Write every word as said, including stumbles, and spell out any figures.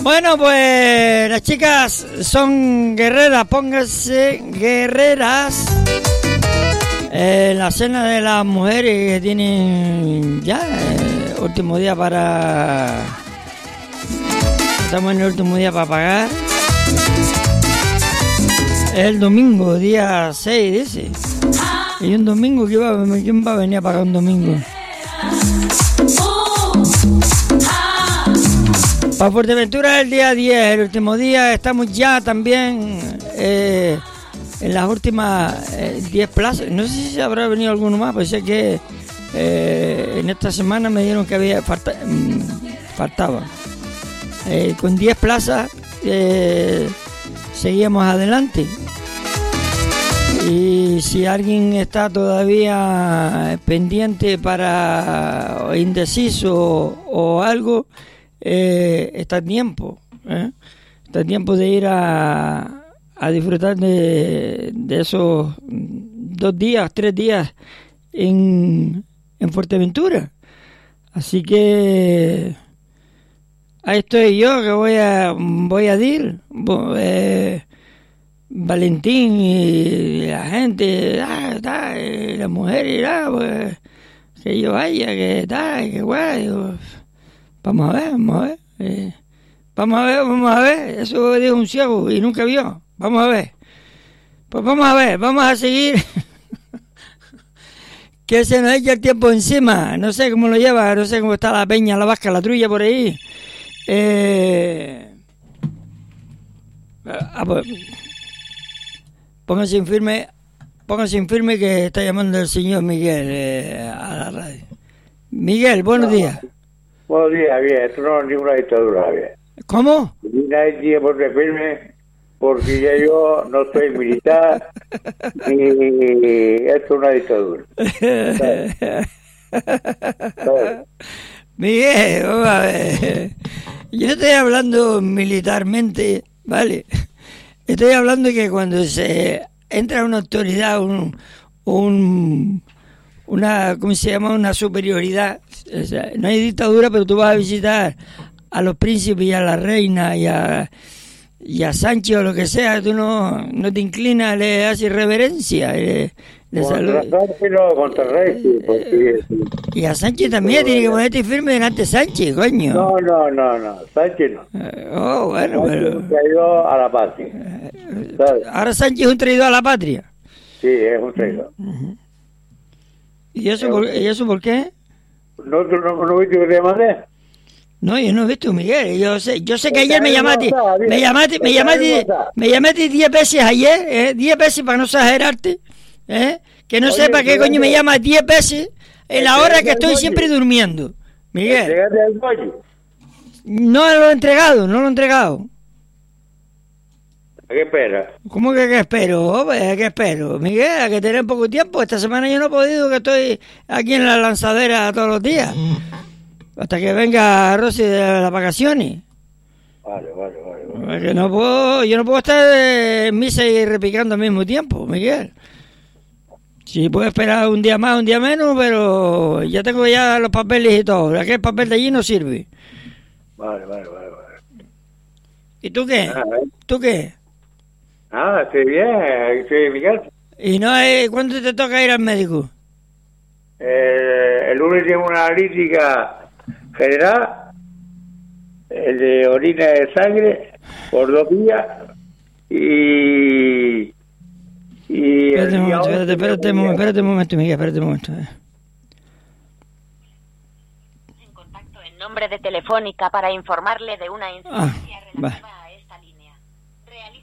Bueno, pues las chicas son guerreras, pónganse guerreras. Eh, la cena de las mujeres que tienen ya eh, último día para... Estamos en el último día para pagar. Es el domingo, día seis, dice. Y un domingo, ¿quién va, ¿quién va a venir a pagar un domingo? Para Fuerteventura el día diez, el último día. Estamos ya también eh, en las últimas eh, diez plazas. No sé si habrá venido alguno más, pues sé que eh, en esta semana me dieron que había falta, faltaba. Eh, con diez plazas eh, seguíamos adelante. Y si alguien está todavía pendiente para o indeciso o, o algo, eh, está a tiempo, ¿eh? Está a tiempo de ir a, a disfrutar de, de esos dos días, tres días en, en Fuerteventura. Así que ahí estoy yo, que voy a voy a ir. Eh, Valentín y la gente, ah, ta, y la mujer irá, pues, que yo vaya, que tal, que guay. Vamos a ver, vamos a ver. Eh, vamos a ver, vamos a ver. Eso dijo un ciego y nunca vio. Vamos a ver. Pues vamos a ver, vamos a seguir. Que se nos echa el tiempo encima. No sé cómo lo lleva, no sé cómo está la peña, la vasca, la trulla por ahí. Eh... Ah, pues... Pónganse en firme, pónganse en firme que está llamando el señor Miguel eh, a la radio. Miguel, buenos no, días. Buenos días, bien, esto no es ninguna dictadura, bien. ¿Cómo? Nadie tiene por qué firme, porque ya yo no soy militar, ni esto es una dictadura. ¿Sabes? ¿Sabes? Miguel, vamos a ver. Yo no estoy hablando militarmente, ¿vale? Estoy hablando de que cuando se entra una autoridad, un, un una, ¿cómo se llama? Una superioridad. O sea, no hay dictadura, pero tú vas a visitar a los príncipes y a la reina y a, y a Sánchez o lo que sea, tú no, no te inclinas, le haces reverencia. Le, le contra Sánchez no, contra Rey, sí, porque, sí. Y a Sánchez también pero, tiene que ponerte firme delante de Sánchez, coño. No, no, no, no, Sánchez no. Oh, bueno, Sánchez pero... es un traidor a la patria. ¿Sabes? Ahora Sánchez es un traidor a la patria. Sí, es un traidor. Uh-huh. ¿Y eso, por, ¿Y eso por qué? ¿No, no, no, no viste que te mandé? No, yo no he visto, Miguel. Yo sé, yo sé que ayer me llamaste, me llamaste, me llamaste, me llamaste diez veces ayer, ¿eh? Diez veces para no exagerarte, ¿eh? Que no Oye, sepa qué coño me llamas diez veces en la hora que estoy siempre durmiendo, Miguel. ¿Entregaste el pollo? No lo he entregado, no lo he entregado. ¿A qué esperas? ¿Cómo que qué espero? ¿A qué espero? Miguel, a que tener poco tiempo. Esta semana yo no he podido, que estoy aquí en la lanzadera todos los días. Hasta que venga Rosy de las vacaciones. Vale, vale, vale. vale. Porque no puedo, yo no puedo estar en misa y repicando al mismo tiempo, Miguel. Sí, puedo esperar un día más, un día menos, pero ya tengo ya los papeles y todo. Aquel papel de allí no sirve. Vale, vale, vale. vale. ¿Y tú qué? Ah, ¿eh? ¿Tú qué? Ah, estoy bien, estoy en mi casa. ¿Y no hay, cuándo te toca ir al médico? Eh, el lunes tengo una analítica general, el de orina de sangre, por dos días, y... y espérate un momento, espérate, espérate, un momento, espérate un momento, Miguel, espérate un momento. Eh. En contacto en nombre de Telefónica para informarle de una incidencia ah, relativa va. a...